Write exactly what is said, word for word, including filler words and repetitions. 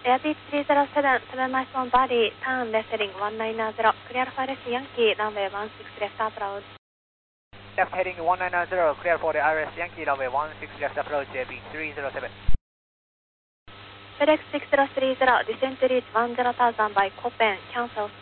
Airbus three zero seven, seven miles from Bali, turn left heading one nine zero, clear for Iris Yankee, runway one six left approach. Left heading one nine zero, clear for the Iris Yankee, runway one six left approach, Airbus three zero seven. FedEx six zero three zero, descent to reach one zero thousand by Copen, cancel.